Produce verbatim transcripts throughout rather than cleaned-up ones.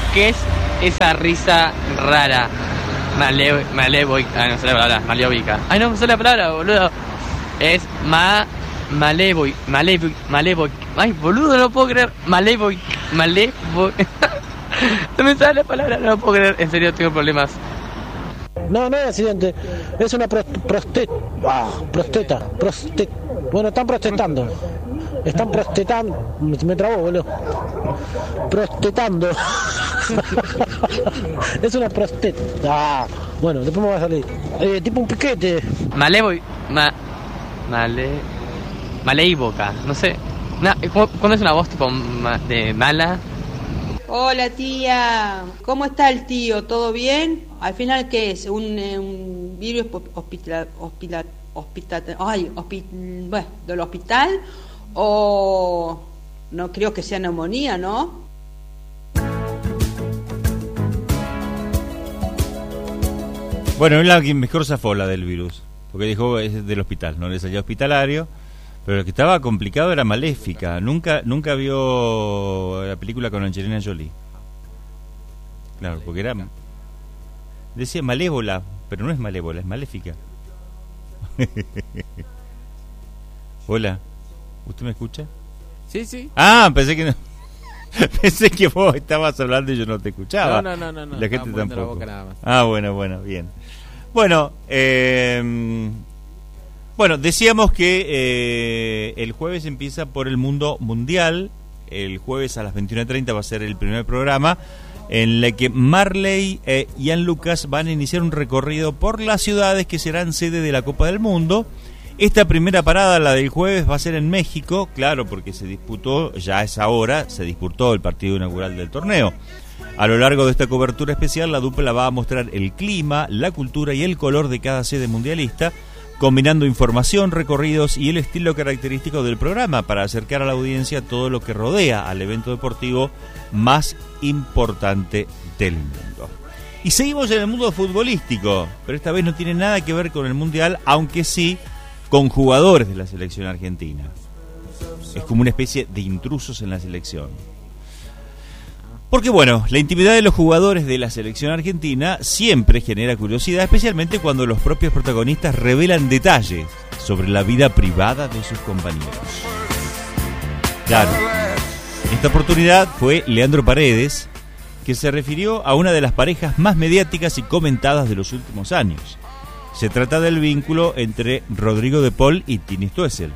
¿Qué es esa risa rara? Male, malevoica. Ah, no sé la palabra. Malevoica. Ay, no me sale la palabra, boludo. Es ma... Malevoic. Malevoic. Malevoic. Ay, boludo, no lo puedo creer. Malevoic. Malevoic. No me sale la palabra, no lo puedo creer. En serio, tengo problemas. No, no es accidente. Es una pro, prostet, ah, prosteta. Prostet, bueno, están prostetando. Están prostetando. Me, me trabó, boludo. Prostetando. Es una prosteta. Ah, bueno, después me va a salir. Eh, tipo un piquete. Malevoic. Ma, male... Maleivoca. No sé. No, ¿cuándo es una voz tipo ma, de mala? Hola tía, ¿cómo está el tío? ¿Todo bien? ¿Al final qué es? ¿Un, un virus hospital, hospital, hospital, ay, hospital, bueno, del hospital? ¿O no creo que sea neumonía, no? Bueno, es la que mejor zafó la del virus, porque dijo es del hospital, no le salió hospitalario. Pero lo que estaba complicado era Maléfica. Nunca nunca vio la película con Angelina Jolie. Claro, porque era... Decía malévola, pero no es malévola, es maléfica. Hola, ¿usted me escucha? Sí, sí. Ah, pensé que no. Pensé que vos estabas hablando y yo no te escuchaba. No, no, no, no. La gente tampoco. La boca nada más. Ah, bueno, bueno, bien. Bueno, eh... Bueno, decíamos que eh, el jueves empieza por el mundo mundial. El jueves a las veintiuna treinta va a ser el primer programa en el que Marley e Ian Lucas van a iniciar un recorrido por las ciudades que serán sede de la Copa del Mundo. Esta primera parada, la del jueves, va a ser en México, claro, porque se disputó, ya a esa hora, se disputó el partido inaugural del torneo. A lo largo de esta cobertura especial, la dupla va a mostrar el clima, la cultura y el color de cada sede mundialista, combinando información, recorridos y el estilo característico del programa para acercar a la audiencia todo lo que rodea al evento deportivo más importante del mundo. Y seguimos en el mundo futbolístico, pero esta vez no tiene nada que ver con el Mundial, aunque sí con jugadores de la selección argentina. Es como una especie de intrusos en la selección. Porque bueno, la intimidad de los jugadores de la selección argentina siempre genera curiosidad, especialmente cuando los propios protagonistas revelan detalles sobre la vida privada de sus compañeros. Claro, en esta oportunidad fue Leandro Paredes, que se refirió a una de las parejas más mediáticas y comentadas de los últimos años. Se trata del vínculo entre Rodrigo de Paul y Tini Stoessel.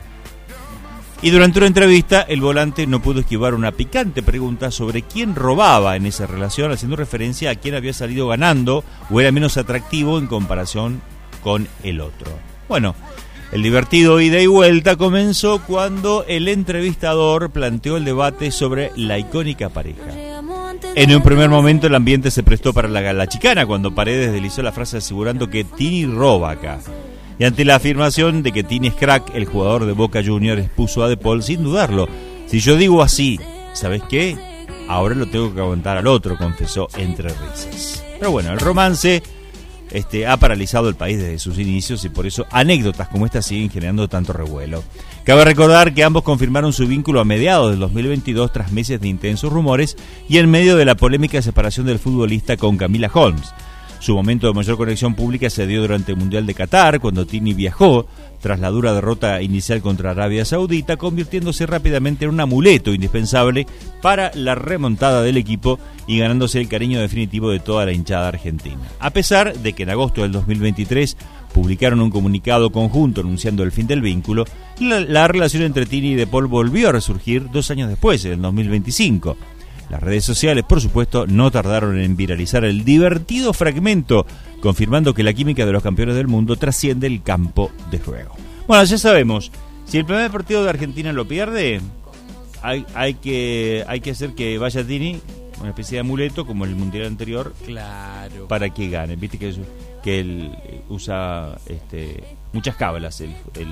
Y durante una entrevista, el volante no pudo esquivar una picante pregunta sobre quién robaba en esa relación, haciendo referencia a quién había salido ganando o era menos atractivo en comparación con el otro. Bueno, el divertido ida y vuelta comenzó cuando el entrevistador planteó el debate sobre la icónica pareja. En un primer momento el ambiente se prestó para la, la chicana cuando Paredes deslizó la frase asegurando que Tini roba acá. Y ante la afirmación de que Tini es crack, el jugador de Boca Juniors expuso a De Paul sin dudarlo. Si yo digo así, ¿sabes qué? Ahora lo tengo que aguantar al otro, confesó entre risas. Pero bueno, el romance este, ha paralizado el país desde sus inicios y por eso anécdotas como esta siguen generando tanto revuelo. Cabe recordar que ambos confirmaron su vínculo a mediados del dos mil veintidós tras meses de intensos rumores y en medio de la polémica separación del futbolista con Camila Holmes. Su momento de mayor conexión pública se dio durante el Mundial de Qatar, cuando Tini viajó tras la dura derrota inicial contra Arabia Saudita, convirtiéndose rápidamente en un amuleto indispensable para la remontada del equipo y ganándose el cariño definitivo de toda la hinchada argentina. A pesar de que en agosto del dos mil veintitrés publicaron un comunicado conjunto anunciando el fin del vínculo, la, la relación entre Tini y De Paul volvió a resurgir dos años después, en el dos mil veinticinco. Las redes sociales, por supuesto, no tardaron en viralizar el divertido fragmento, confirmando que la química de los campeones del mundo trasciende el campo de juego. Bueno, ya sabemos, si el primer partido de Argentina lo pierde, hay, hay, que, hay que hacer que vaya Tini, una especie de amuleto, como el mundial anterior, claro, para que gane. Viste que, que él usa este, muchas cábalas el, el, el,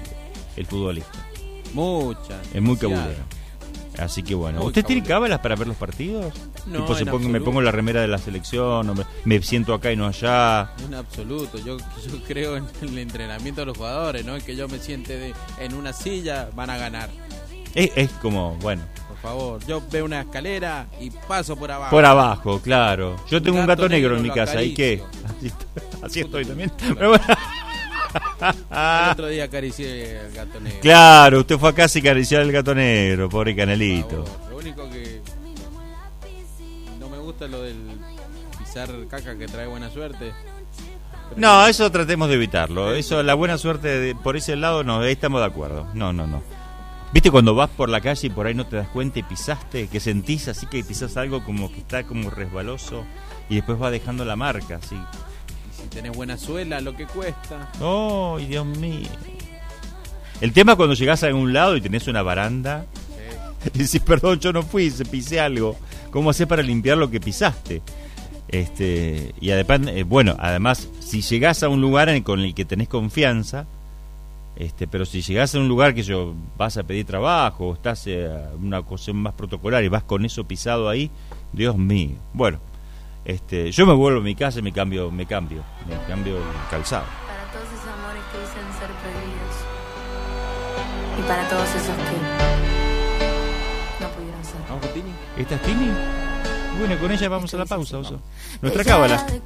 el futbolista. Muchas. Es muy cabulero. Así que bueno, ¿usted tiene cábalas para ver los partidos? No, tipo, se pongo, me pongo la remera de la selección, o me, me siento acá y no allá. En absoluto, yo, yo creo en el entrenamiento de los jugadores, no es que yo me siente de, en una silla, van a ganar. Es, es como, bueno, Por favor, yo veo una escalera y paso por abajo. por abajo, claro. Yo tengo un gato, gato negro negro en mi lo casa, ¿y qué? acaricio. Así estoy, así estoy también. Pero bueno. El otro día acaricié al gato negro. Claro, usted fue a casa y acariciar al gato negro, pobre Por Canelito. favor. Lo único que no me gusta es lo del pisar caca que trae buena suerte. Pero No, eso tratemos de evitarlo. Eso, la buena suerte de- por ese lado, no, ahí estamos de acuerdo. No, no, no. ¿Viste cuando vas por la calle y por ahí no te das cuenta y pisaste? Que sentís así que pisás algo como que está como resbaloso y después va dejando la marca, así. y si tenés buena suela, lo que cuesta. ¡Ay, Dios mío! El tema es cuando llegás a algún lado y tenés una baranda Sí. y decís, perdón, yo no fui, se pisé algo. ¿Cómo haces para limpiar lo que pisaste? Este, y además, eh, bueno, además, si llegás a un lugar en el, con el que tenés confianza, este, pero si llegás a un lugar que yo vas a pedir trabajo o estás eh, una cosa más protocolar y vas con eso pisado ahí, Dios mío. Bueno, este, yo me vuelvo a mi casa y me cambio, me cambio, me cambio el calzado. Para todos esos amores que dicen ser prohibidos. Y para todos esos que no pudieron ser. ¿Vamos con Tini? ¿Esta es Tini? Bueno, con ella vamos a la pausa, Oso. Nuestra cábala.